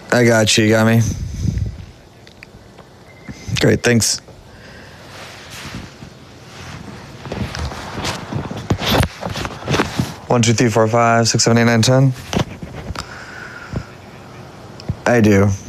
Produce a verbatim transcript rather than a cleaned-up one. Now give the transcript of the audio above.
I got you. You got me. Great, thanks. One, two, three, four, five, six, seven, eight, nine, ten. I do.